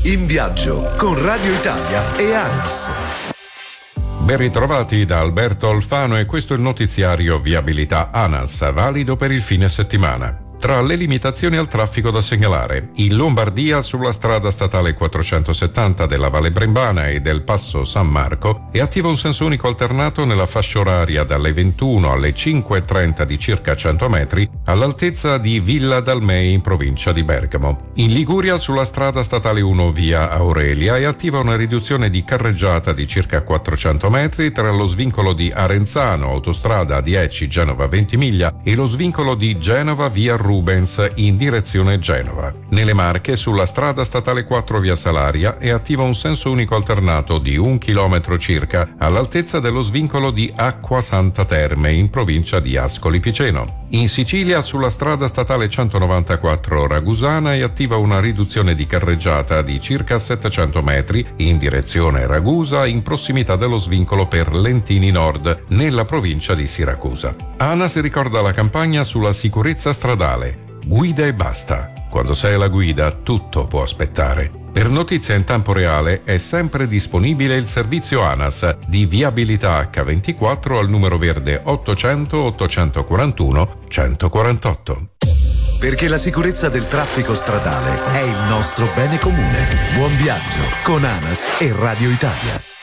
In viaggio con Radio Italia e ANAS. Ben ritrovati da Alberto Alfano e questo è il notiziario Viabilità ANAS, valido per il fine settimana. Tra le limitazioni al traffico da segnalare, in Lombardia sulla strada statale 470 della Valle Brembana e del Passo San Marco è attivo un senso unico alternato nella fascia oraria dalle 21 alle 5:30 di circa 100 metri all'altezza di Villa Dalmei in provincia di Bergamo. In Liguria sulla strada statale 1 via Aurelia è attiva una riduzione di carreggiata di circa 400 metri tra lo svincolo di Arenzano, autostrada A10 Genova Ventimiglia e lo svincolo di Genova via Rubens in direzione Genova. Nelle Marche, sulla strada statale 4 via Salaria, è attivo un senso unico alternato di 1 chilometro circa all'altezza dello svincolo di Acqua Santa Terme in provincia di Ascoli Piceno. In Sicilia, sulla strada statale 194 Ragusana, è attiva una riduzione di carreggiata di circa 700 metri in direzione Ragusa in prossimità dello svincolo per Lentini Nord nella provincia di Siracusa. ANAS ricorda la campagna sulla sicurezza stradale. Guida e basta. Quando sei alla guida tutto può aspettare. Per notizie in tempo reale è sempre disponibile il servizio ANAS di viabilità H24 al numero verde 800 841 148. Perché la sicurezza del traffico stradale è il nostro bene comune. Buon viaggio con ANAS e Radio Italia.